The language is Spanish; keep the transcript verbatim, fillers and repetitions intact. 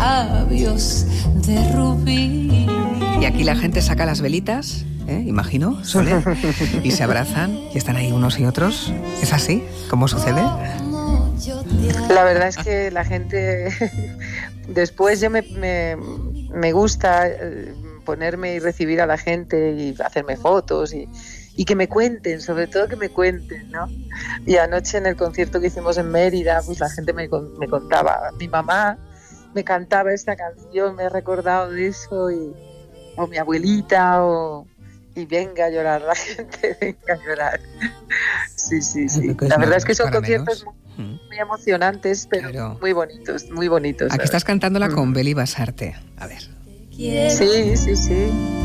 labios de rubí. Y aquí la gente saca las velitas, ¿eh? Imagino, Sole, y se abrazan y están ahí unos y otros. ¿Es así? ¿Cómo sucede? La verdad es que la gente después yo me, me, me gusta ponerme y recibir a la gente y hacerme fotos y, y que me cuenten, sobre todo que me cuenten, ¿no? Y anoche en el concierto que hicimos en Mérida, pues la gente me, me contaba, mi mamá me cantaba esta canción, me he recordado de eso, y, o mi abuelita, o y venga a llorar la gente, venga a llorar. Sí, sí, sí. La verdad es que son conciertos muy, muy emocionantes, pero claro, muy bonitos, muy bonitos. Aquí estás cantándola con Beli Basarte. A ver. Sí, sí, sí.